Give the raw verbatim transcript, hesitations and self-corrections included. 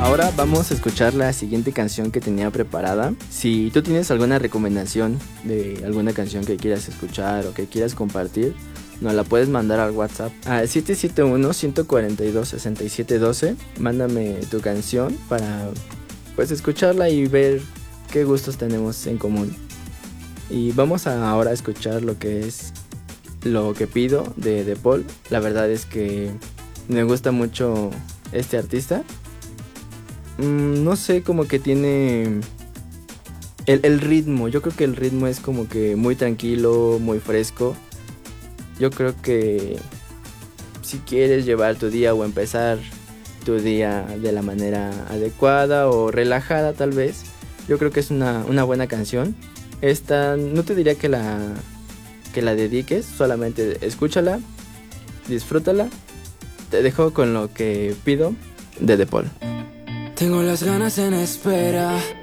Ahora vamos a escuchar la siguiente canción que tenía preparada. Si tú tienes alguna recomendación de alguna canción que quieras escuchar o que quieras compartir, nos la puedes mandar al WhatsApp a siete siete uno, uno cuatro dos, seis siete uno dos. Mándame tu canción para pues escucharla y ver qué gustos tenemos en común. Y vamos a ahora a escuchar lo que es Lo que pido de De Paul. La verdad es que me gusta mucho este artista. Mm, no sé, como que tiene el, el ritmo. Yo creo que el ritmo es como que muy tranquilo, muy fresco. Yo creo que si quieres llevar tu día o empezar tu día de la manera adecuada o relajada tal vez, yo creo que es una, una buena canción. Esta no te diría que la, que la dediques, solamente escúchala, disfrútala. Te dejo con Lo que pido de De Paul. Tengo las ganas en espera,